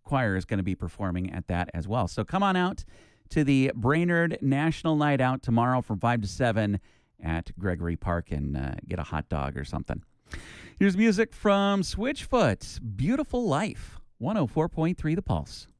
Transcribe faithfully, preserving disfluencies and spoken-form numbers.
Choir is going to be performing at that as well. So come on out to the Brainerd National Night Out tomorrow from five to seven at Gregory Park and uh, get a hot dog or something. Here's music from Switchfoot, Beautiful Life, one oh four point three The Pulse.